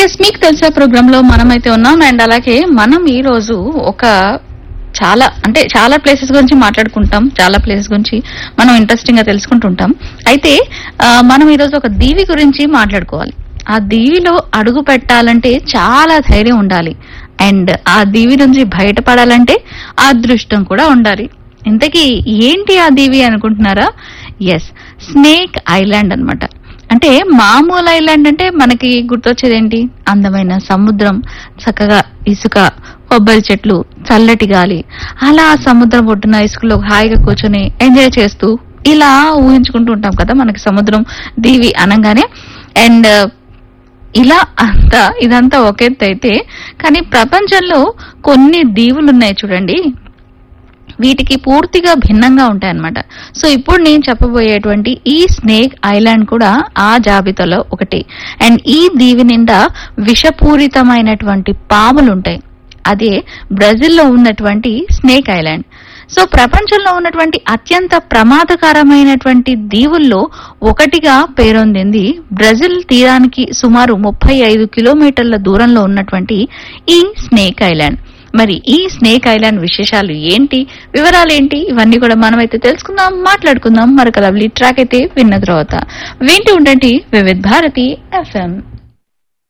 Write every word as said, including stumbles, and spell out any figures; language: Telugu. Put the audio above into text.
ఎస్ మీకు తెలిసే ప్రోగ్రామ్ లో మనమైతే ఉన్నాం. అండ్ అలాగే మనం ఈ రోజు ఒక చాలా అంటే చాలా ప్లేసెస్ గురించి మాట్లాడుకుంటాం, చాలా ప్లేసెస్ గురించి మనం ఇంట్రెస్టింగ్ గా తెలుసుకుంటుంటాం. అయితే ఆ, మనం ఈ రోజు ఒక దీవి గురించి మాట్లాడుకోవాలి. ఆ దీవిలో అడుగు పెట్టాలంటే చాలా ధైర్యం ఉండాలి. అండ్ ఆ దీవి నుంచి బయటపడాలంటే ఆ అదృష్టం కూడా ఉండాలి. ఇంతకీ ఏంటి ఆ దీవి అనుకుంటున్నారా? ఎస్, స్నేక్ ఐలాండ్ అన్నమాట. అంటే మామూలు ఐలాండ్ అంటే మనకి గుర్తొచ్చేది ఏంటి? అందమైన సముద్రం, చక్కగా ఇసుక, కొబ్బరి చెట్లు, చల్లటి గాలి, అలా సముద్రం ఒడ్డున ఇసుకలో హాయిగా కూర్చొని ఎంజాయ్ చేస్తూ ఇలా ఊహించుకుంటూ ఉంటాం కదా మనకి సముద్రం దీవి అనగానే. అండ్ ఇలా అంతా ఇదంతా ఒక ఎత్తు అయితే, కానీ ప్రపంచంలో కొన్ని దీవులు ఉన్నాయి చూడండి, వీటికి పూర్తిగా భిన్నంగా ఉంటాయన్నమాట. సో ఇప్పుడు నేను చెప్పబోయేటువంటి ఈ స్నేక్ ఐలాండ్ కూడా ఆ జాబితాలో ఒకటి. అండ్ ఈ దీవి నిండా విషపూరితమైనటువంటి పాములు ఉంటాయి. అదే బ్రెజిల్లో ఉన్నటువంటి స్నేక్ ఐలాండ్. సో ప్రపంచంలో ఉన్నటువంటి అత్యంత ప్రమాదకరమైనటువంటి దీవుల్లో ఒకటిగా పేరొందింది బ్రెజిల్ తీరానికి సుమారు ముప్పై ఐదు కిలోమీటర్ల దూరంలో ఉన్నటువంటి ఈ స్నేక్ ఐలాండ్. మరి ఈ స్నేక్ ఐలాండ్ విశేషాలు ఏంటి, వివరాలు ఏంటి, ఇవన్నీ కూడా మనమైతే తెలుసుకుందాం, మాట్లాడుకుందాం. మరొక లవ్లీ ట్రాక్ అయితే విన్న తర్వాత వింటూ ఉండండి వివిధ్ భారతి ఎఫ్ఎం.